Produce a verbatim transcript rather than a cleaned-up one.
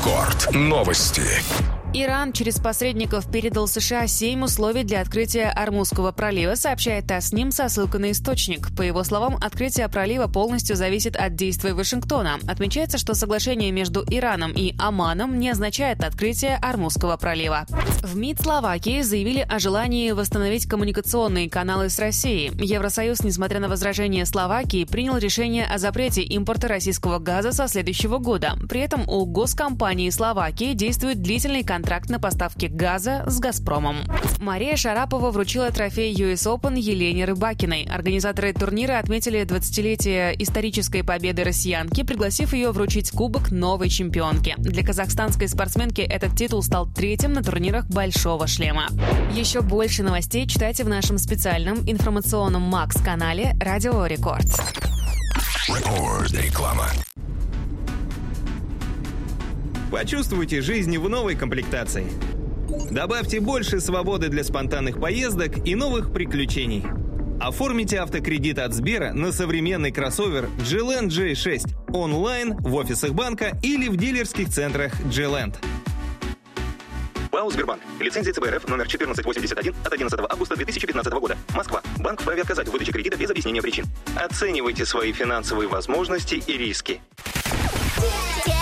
Рекорд. Новости. Иран через посредников передал США семь условий для открытия Ормузского пролива, сообщает Тасним со ссылкой на источник. По его словам, открытие пролива полностью зависит от действий Вашингтона. Отмечается, что соглашение между Ираном и Оманом не означает открытие Ормузского пролива. В МИД Словакии заявили о желании восстановить коммуникационные каналы с Россией. Евросоюз, несмотря на возражения Словакии, принял решение о запрете импорта российского газа со следующего года. При этом у госкомпании Словакии действует длительный контракт контракт на поставки газа с «Газпромом». Мария Шарапова вручила трофей ю эс Open Елене Рыбакиной. Организаторы турнира отметили двадцатилетие исторической победы россиянки, пригласив ее вручить кубок новой чемпионки. Для казахстанской спортсменки этот титул стал третьим на турнирах «Большого шлема». Еще больше новостей читайте в нашем специальном информационном Макс-канале «Радио Рекорд». Рекорд. Реклама. Почувствуйте жизнь в новой комплектации. Добавьте больше свободы для спонтанных поездок и новых приключений. Оформите автокредит от Сбера на современный кроссовер джи ленд джей шесть онлайн, в офисах банка или в дилерских центрах джи ленд. ПАО «Сбербанк». Лицензия ЦБ РФ номер четырнадцать восемьдесят один от одиннадцатого августа две тысячи пятнадцатого года. Москва. Банк вправе отказать в выдаче кредита без объяснения причин. Оценивайте свои финансовые возможности и риски.